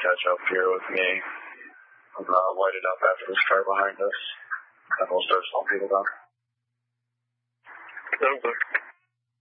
catch up here with me. I'm lighted up after this car behind us. And we'll start slowing people down. Sounds good.